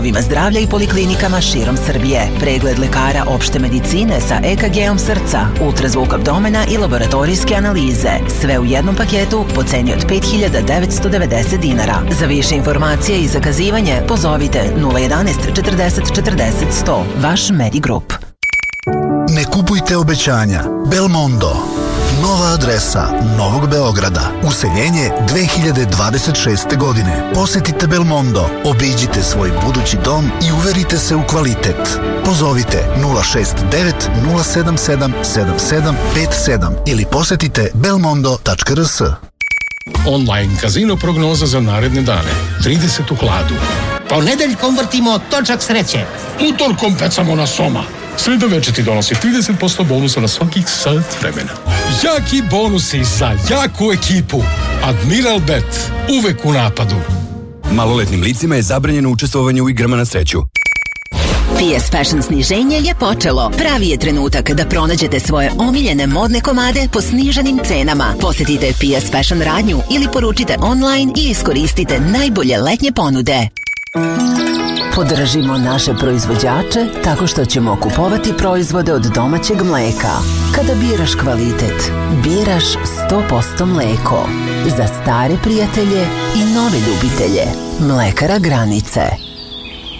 zdravlja i poliklinikama širom Srbije. Pregled lekara opšte medicine sa EKG-om srca, ultrazvuk abdomena i laboratorijske analize. Sve u jednom paketu po ceni od 5.990 dinara. Za više informacije i zakazivanje pozovite 011 40 40 100. Vaš Medigrup. Ne kupujte obećanja. Belmondo. Nova adresa Novog Beograda. Useljenje 2026. godine. Posetite Belmondo, obiđite svoj budući dom i uverite se u kvalitet. Pozovite 069 077 7757 ili posetite belmondo.rs. Online kazino prognoza za naredne dane. 30 u hladu. Ponedeljkom vrtimo točak sreće. Utorkom pecamo na soma. Sreda večer ti donosi 30% bonusa na svakih sat vremena. Jaki bonusi za jaku ekipu. Admiral Bet. Uvek u napadu. Maloletnim licima je zabranjeno učestvovanje u igrama na sreću. PS Fashion sniženje je počelo. Pravi je trenutak da pronađete svoje omiljene modne komade po sniženim cenama. Posetite PS Fashion radnju ili poručite online i iskoristite najbolje letnje ponude. Podržimo naše proizvođače tako što ćemo kupovati proizvode od domaćeg mleka. Kada biraš kvalitet, biraš 100% mleko. Za stare prijatelje i nove ljubitelje. Mlekara Granice.